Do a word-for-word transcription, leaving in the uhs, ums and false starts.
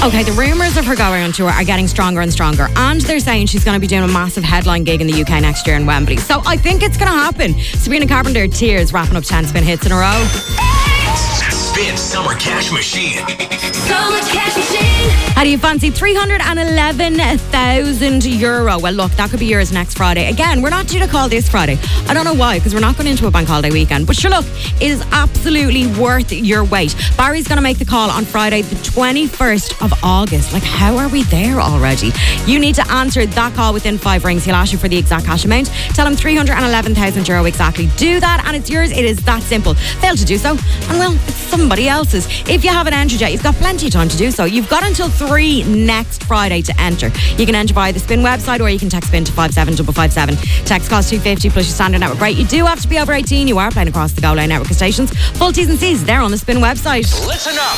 Okay, the rumours of her going on tour are getting stronger and stronger, and they're saying she's going to be doing a massive headline gig in the U K next year in Wembley. So I think it's going to happen. Sabrina Carpenter, Tears, wrapping up ten spin hits in a row. Spin Summer Cash Machine. So much cash machine. How do you fancy three hundred eleven thousand euro? Well, look, that could be yours next Friday. Again, we're not due to call this Friday. I don't know why, because we're not going into a bank holiday weekend. But sure, look, it is absolutely worth your wait. Barry's going to make the call on Friday, the twenty-first of August. Like, how are we there already? You need to answer that call within five rings. He'll ask you for the exact cash amount. Tell him three hundred eleven thousand euro exactly. Do that, and it's yours. It is that simple. Fail to do so, and well, it's somebody else's. If you haven't entered yet, you've got plenty of time to do so. You've got until three next Friday to enter. You can enter via the Spin website, or you can text Spin to five seven five five seven. Text costs two fifty plus your standard network rate. You do have to be over eighteen. You are playing across the Go Line network of stations. Full T's and C's, they're on the Spin website. Listen up.